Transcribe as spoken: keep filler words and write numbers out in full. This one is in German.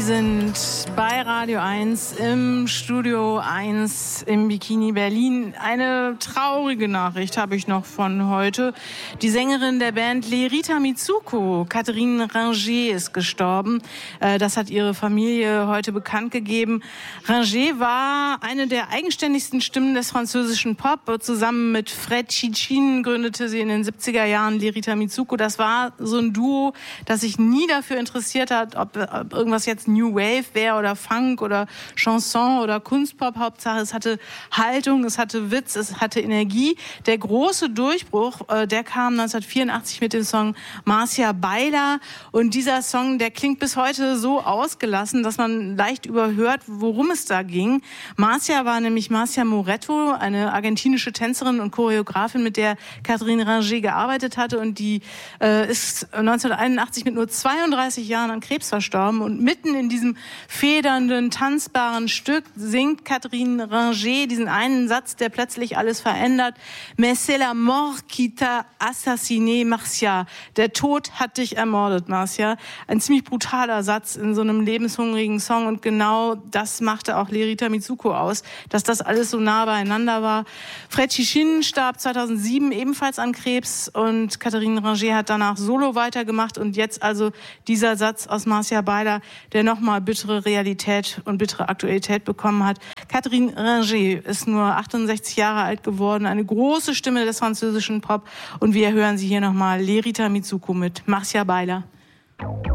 sind bei Radio eins im Studio eins im Bikini Berlin. Eine traurige Nachricht habe ich noch von heute. Die Sängerin der Band Lerita Mitsuko, Catherine Ringer, ist gestorben. Das hat ihre Familie heute bekannt gegeben. Ringer war eine der eigenständigsten Stimmen des französischen Pop. Zusammen mit Fred Cichin gründete sie in den siebziger Jahren Lerita Mitsuko. Das war so ein Duo, das sich nie dafür interessiert hat, ob, ob irgendwas jetzt New Wave wäre oder Funk oder Chanson oder Kunstpop. Hauptsache, es hatte Haltung, es hatte Witz, es hatte Energie. Der große Durchbruch, äh, der kam neunzehnhundertvierundachtzig mit dem Song Marcia Baila. Und dieser Song, der klingt bis heute so ausgelassen, dass man leicht überhört, worum es da ging. Marcia war nämlich Marcia Moretto, eine argentinische Tänzerin und Choreografin, mit der Catherine Ringer gearbeitet hatte. Und die äh, ist neunzehnhunderteinundachtzig mit nur zweiunddreißig Jahren an Krebs verstorben. Und mitten in diesem federnden, tanzbaren Stück singt Catherine Ringer diesen einen Satz, der plötzlich alles verändert. Mais c'est la mort qui t'a assassiné, Marcia. Der Tod hat dich ermordet, Marcia. Ein ziemlich brutaler Satz in so einem lebenshungrigen Song. Und genau das machte auch Lerita Mitsuko aus, dass das alles so nah beieinander war. Fred Cichin starb zweitausendsieben ebenfalls an Krebs und Catherine Ringer hat danach solo weitergemacht. Und jetzt also dieser Satz aus Marcia Baila, der nochmal bittere Realität und bittere Aktualität bekommen hat. Catherine Ringer ist nur achtundsechzig Jahre alt geworden, eine große Stimme des französischen Pop. Und wir hören sie hier nochmal, Lerita Mitsuko mit Marcia Baila.